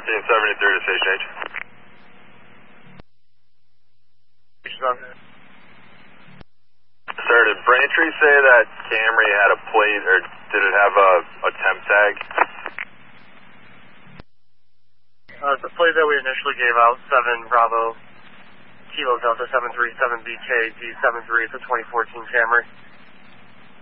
1473 to station H. Sir, did Braintree say that Camry had a plate, or did it have a temp tag? The plate that we initially gave out, 7 Bravo Kilo Delta 737 BK D73, it's a 2014 Camry.